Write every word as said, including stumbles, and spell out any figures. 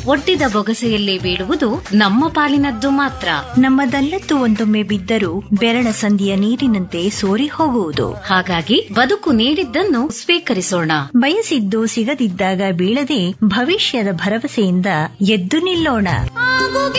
ಒಡ್ಡಿದ ಬೊಗಸೆಯಲ್ಲಿ ಬೀಳುವುದು ನಮ್ಮ ಪಾಲಿನದ್ದು ಮಾತ್ರ. ನಮ್ಮದಲ್ಲತ್ತು ಒಂದೊಮ್ಮೆ ಬಿದ್ದರೂ ಬೆರಳ ಸಂಧಿಯ ನೀರಿನಂತೆ ಸೋರಿ ಹೋಗುವುದು. ಹಾಗಾಗಿ ಬದುಕು ನೀಡಿದ್ದನ್ನು ಸ್ವೀಕರಿಸೋಣ. ಬಯಸಿದ್ದು ಸಿಗದಿದ್ದಾಗ ಬೀಳದೆ ಭವಿಷ್ಯದ ಭರವಸೆಯಿಂದ ಎದ್ದು ನಿಲ್ಲೋಣ.